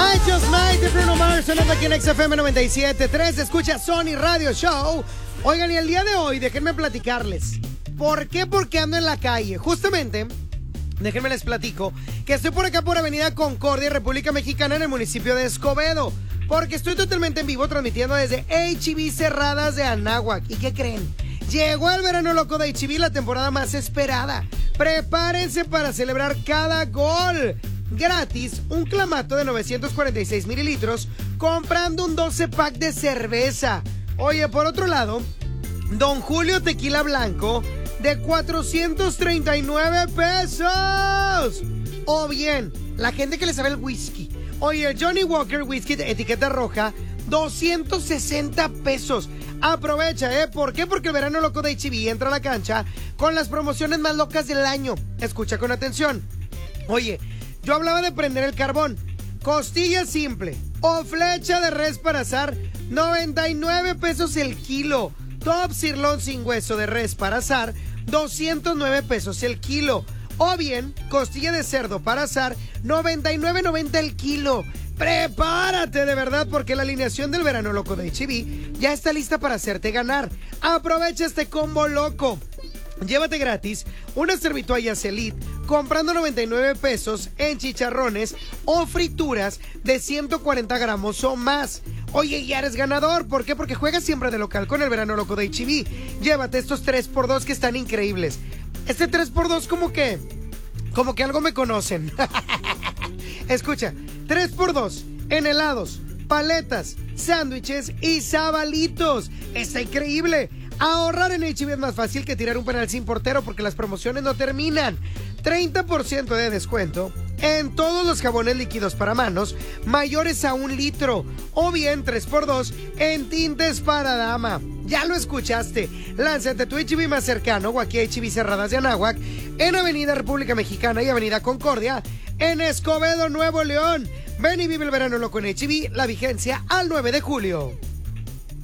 I Just Might de Bruno Mars, sonando aquí en XFM 97.3. Escucha Sony Radio Show. Oigan, y el día de hoy, déjenme platicarles. ¿Por qué? Porque ando en la calle. Justamente, déjenme les platico que estoy por acá por Avenida Concordia, República Mexicana, en el municipio de Escobedo. Porque estoy totalmente en vivo transmitiendo desde H-E-B Cerradas de Anáhuac. ¿Y qué creen? Llegó el verano loco de H-E-B, la temporada más esperada. Prepárense para celebrar cada gol. Gratis, un clamato de 946 mililitros comprando un 12 pack de cerveza. Oye, por otro lado, Don Julio Tequila Blanco de 439 pesos. O bien, la gente que le sabe el whisky. Oye, el Johnny Walker Whisky de etiqueta roja, 260 pesos. Aprovecha, ¿eh? ¿Por qué? Porque el verano loco de H-E-B entra a la cancha con las promociones más locas del año. Escucha con atención. Oye, yo hablaba de prender el carbón. Costilla simple o flecha de res para asar, 99 pesos el kilo. Top sirloin sin hueso de res para asar, 209 pesos el kilo. O bien, costilla de cerdo para asar, 99.90 el kilo. Prepárate de verdad porque la alineación del verano loco de H-E-B ya está lista para hacerte ganar. Aprovecha este combo loco. Llévate gratis unas servitoallas Elite comprando 99 pesos en chicharrones o frituras de 140 gramos o más. Oye, ya eres ganador. ¿Por qué? Porque juegas siempre de local con el verano loco de H-E-B. Llévate estos 3x2 que están increíbles. Este 3x2 como que algo me conocen. Escucha, 3x2 en helados, paletas, sándwiches y sabalitos. Está increíble. Ahorrar en H-E-B es más fácil que tirar un penal sin portero porque las promociones no terminan. 30% de descuento en todos los jabones líquidos para manos mayores a 1 litro. O bien 3x2 en tintes para dama. Ya lo escuchaste. Lánzate a tu H-E-B más cercano o aquí a H-E-B Cerradas de Anáhuac en Avenida República Mexicana y Avenida Concordia en Escobedo, Nuevo León. Ven y vive el verano loco en H-E-B, la vigencia al 9 de julio.